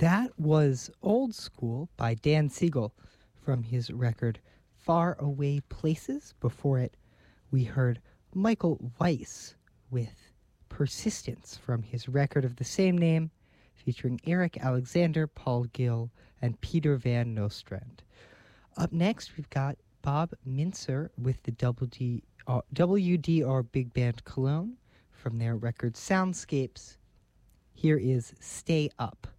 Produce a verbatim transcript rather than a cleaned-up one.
That was Old School by Dan Siegel from his record Far Away Places. Before it, we heard Michael Weiss with Persistence from his record of the same name, featuring Eric Alexander, Paul Gill, and Peter Van Nostrand. Up next, we've got Bob Mintzer with the W D R, W D R Big Band Cologne from their record Soundscapes. Here is Stay Up.